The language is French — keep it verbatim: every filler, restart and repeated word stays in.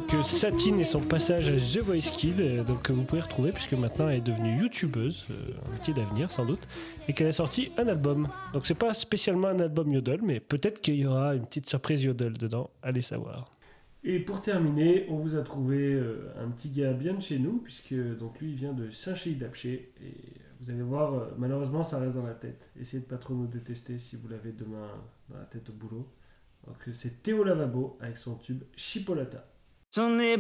donc Satine et son passage à The Voice Kid, euh, donc, que vous pouvez retrouver puisque maintenant elle est devenue youtubeuse, euh, un métier d'avenir sans doute, et qu'elle a sorti un album. Donc c'est pas spécialement un album Yodel, mais peut-être qu'il y aura une petite surprise Yodel dedans, allez savoir. Et pour terminer, on vous a trouvé euh, un petit gars bien de chez nous, puisque donc lui il vient de Saint-Chély-d'Apcher, et vous allez voir, euh, malheureusement ça reste dans la tête. Essayez de pas trop nous détester si vous l'avez demain dans la tête au boulot. Donc c'est Théo Lavabo avec son tube Chipolata. J'en ai